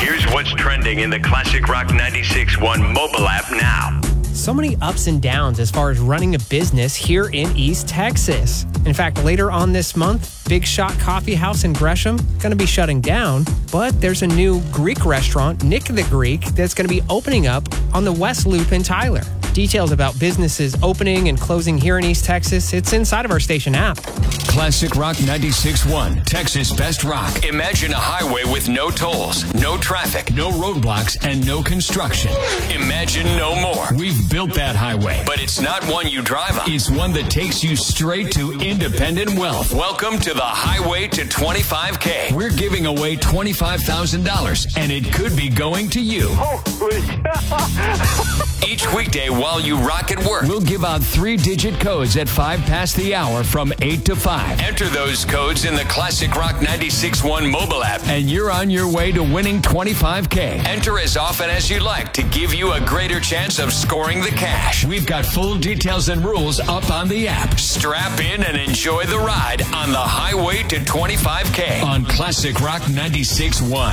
Here's what's trending in the Classic Rock 96.1 mobile app now. So many ups and downs as far as running a business here in East Texas. In fact, later on this month, Big Shot Coffee House in Gresham going to be shutting down, but there's a new Greek restaurant, Nick the Greek, that's going to be opening up on the West Loop in Tyler. Details about businesses opening and closing here in East Texas, it's inside of our station app. Classic Rock 96.1, Texas Best Rock. Imagine a highway with no tolls, no traffic, no roadblocks, and no construction. Imagine no more. We've built that highway, but it's not one you drive on. It's one that takes you straight to independent wealth. Welcome to the Highway to 25K. We're giving away $25,000, and it could be going to you. Each weekday while you rock at work, we'll give out 3-digit codes at 5 past the hour from 8 to 5. Enter those codes in the Classic Rock 96.1 mobile app, and you're on your way to winning $25K. Enter as often as you like to give you a greater chance of scoring the cash. We've got full details and rules up on the app. Strap in and enjoy the ride on the Highway to 25K on Classic Rock 96.1.